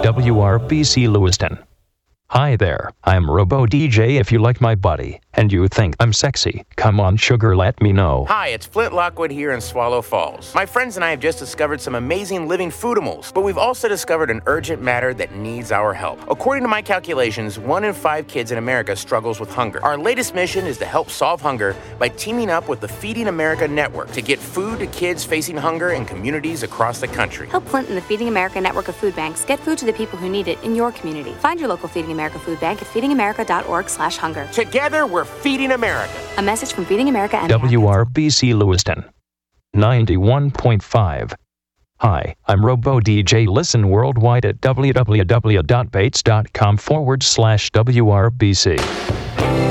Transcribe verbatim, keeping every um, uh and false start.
W R B C Lewiston. Hi there, I'm Robo D J. If you like my body and you think I'm sexy, come on sugar, let me know. Hi, it's Flint Lockwood here in Swallow Falls. My friends and I have just discovered some amazing living foodimals, but we've also discovered an urgent matter that needs our help. According to my calculations, one in five kids in America struggles with hunger. Our latest mission is to help solve hunger by teaming up with the Feeding America Network to get food to kids facing hunger in communities across the country. Help Flint and the Feeding America Network of food banks get food to the people who need it in your community. Find your local Feeding America food bank at feeding america dot org slash hunger. Together, we're Feeding America. A message from Feeding America and W R B C Lewiston. ninety-one point five. Hi, I'm Robo D J. Listen worldwide at w w w dot bates dot com forward slash W R B C.